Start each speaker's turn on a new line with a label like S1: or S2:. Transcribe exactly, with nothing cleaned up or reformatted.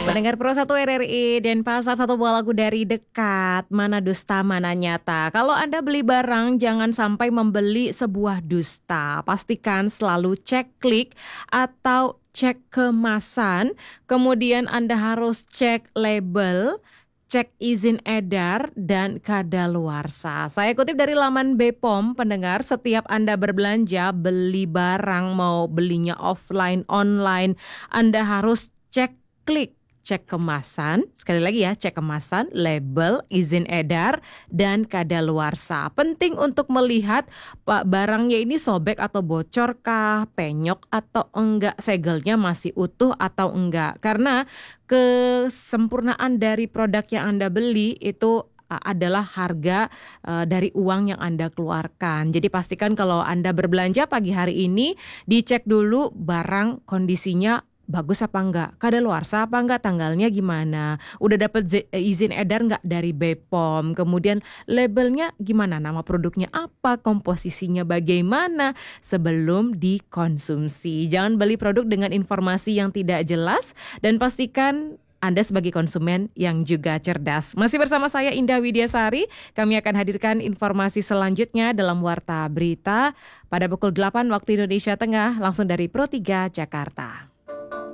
S1: Pendengar Pro satu R R I Denpasar, satu buah lagu dari Dekat, Mana Dusta Mana Nyata. Kalau Anda beli barang, jangan sampai membeli sebuah dusta. Pastikan selalu cek klik atau cek kemasan. Kemudian Anda harus cek label, cek izin edar, dan kadaluarsa. Saya kutip dari laman B P O M, pendengar, setiap Anda berbelanja, beli barang, mau belinya offline, online, Anda harus cek klik, cek kemasan, sekali lagi ya, cek kemasan, label, izin edar, dan kadaluarsa. Penting untuk melihat pak barangnya ini sobek atau bocor kah, penyok atau enggak, segelnya masih utuh atau enggak. Karena kesempurnaan dari produk yang Anda beli itu adalah harga uh, dari uang yang Anda keluarkan. Jadi pastikan kalau Anda berbelanja pagi hari ini, dicek dulu barang kondisinya bagus apa enggak, kadaluarsa apa enggak, tanggalnya gimana, udah dapat z- izin edar enggak dari B P O M, kemudian labelnya gimana, nama produknya apa, komposisinya bagaimana sebelum dikonsumsi. Jangan beli produk dengan informasi yang tidak jelas dan pastikan Anda sebagai konsumen yang juga cerdas. Masih bersama saya Indah Widiasari, kami akan hadirkan informasi selanjutnya dalam Warta Berita pada pukul delapan waktu Indonesia Tengah, langsung dari Pro tiga Jakarta.